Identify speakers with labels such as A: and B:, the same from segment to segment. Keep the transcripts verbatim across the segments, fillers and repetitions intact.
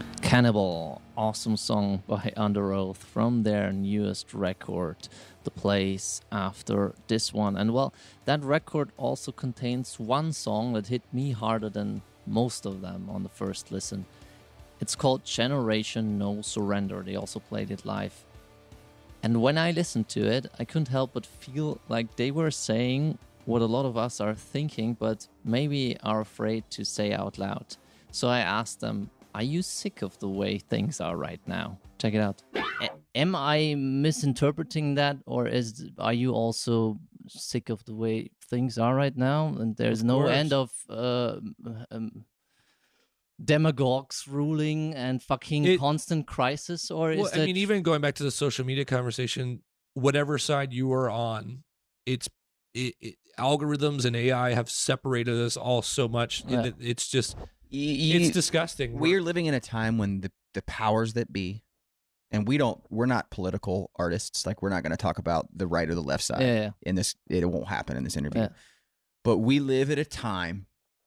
A: Cannibal, awesome song by Under Oath from their newest record, The Place After This One. And well, that record also contains one song that hit me harder than most of them on the first listen. It's called Generation No Surrender. They also played it live. And when I listened to it, I couldn't help but feel like they were saying what a lot of us are thinking, but maybe are afraid to say out loud. So I asked them, are you sick of the way things are right now? Check it out. A- am I misinterpreting that, or is are you also sick of the way things are right now? And there's
B: Of
A: no
B: course.
A: end of uh, um, demagogues ruling and fucking
B: It-
A: constant crisis, or
B: Well,
A: is
B: I
A: that?
B: mean, even going back to the social media conversation, whatever side you are on, it's it, it, algorithms and A I have separated us all so much.
A: Yeah.
B: It, it's just
C: You-
B: it's disgusting.
C: We're living in a time when the, the powers that be, and we don't, we're not political artists. Like, we're not going to talk about the right or the left side
A: yeah, yeah.
C: in this. It won't happen in this interview.
A: Yeah.
C: But we live at a time,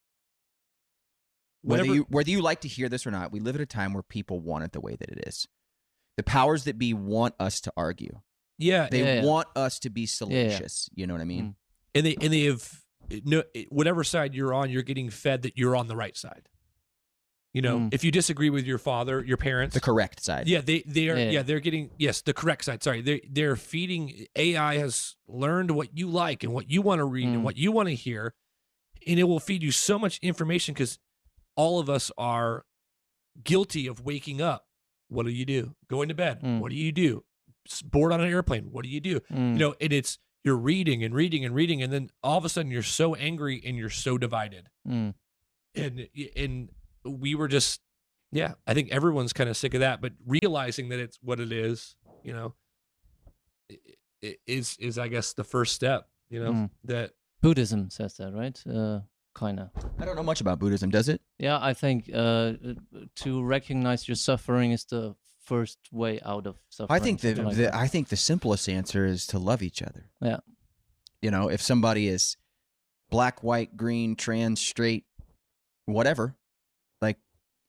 C: whether
B: Whenever-
C: you whether you like to hear this or not, we live at a time where people want it the way that it is. The powers that be want us to argue.
B: yeah,
C: They
A: Yeah, yeah.
C: want us to be salacious. You know what I mean?
A: Mm.
B: and they and they have no whatever side you're on, you're getting fed that you're on the right side. You know,
A: Mm.
B: if you disagree with your father, your parents,
C: The correct side.
B: yeah, they they are
A: Yeah.
B: yeah. they're getting yes the correct side. Sorry, they they're feeding A I has learned what you like and what you want to read
A: Mm.
B: and what you want to hear, and it will feed you so much information because all of us are guilty of waking up. What do you do? Going to bed.
A: Mm.
B: What do you do? S- Bored on an airplane. What do you do?
A: Mm.
B: You know, and it's you're reading and reading and reading, and then all of a sudden you're so angry and you're so divided.
A: Mm.
B: And and we were just, yeah, I think everyone's kind of sick of that. But realizing that it's what it is, you know, i- i- is is I guess the first step. You know
A: Mm.
B: that
A: Buddhism says that, right? Uh, kind of.
C: I don't know much about Buddhism. Does it?
A: Yeah, I think uh, to recognize your suffering is the first way out of suffering.
C: I think the,
A: something like
C: the
A: that.
C: I think the simplest answer is to love each other.
A: Yeah.
C: You know, if somebody is black, white, green, trans, straight, whatever, like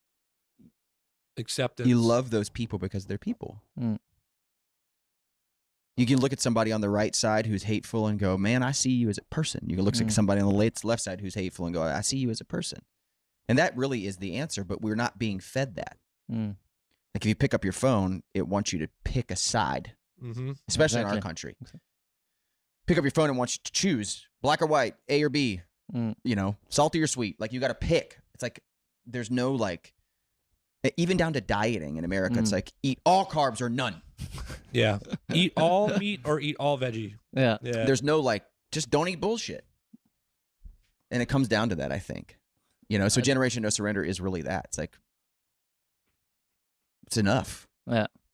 B: acceptance.
C: you love those people because they're people.
A: Mm.
C: You can look at somebody on the right side who's hateful and go, "Man, I see you as a person." You can look
A: Mm.
C: at somebody on the left left side who's hateful and go, "I see you as a person." And that really is the answer, but we're not being fed that.
A: Mm.
C: Like, if you pick up your phone, it wants you to pick a side,
B: Mm-hmm.
C: especially in our
A: Exactly.
C: country.
A: Exactly.
C: Pick up your phone and wants you to choose black or white, A or B,
A: Mm.
C: you know, salty or sweet. Like, you got to pick. It's like there's no, like, even down to dieting in America, it's
A: Mm.
C: like eat all carbs or none.
B: Yeah, eat all meat or eat all veggie.
A: Yeah.
B: Yeah,
C: There's no, like, just don't eat bullshit. And it comes down to that, I think. You know, so
A: I-
C: Generation No Surrender is really that. It's like, it's enough.
A: Yeah.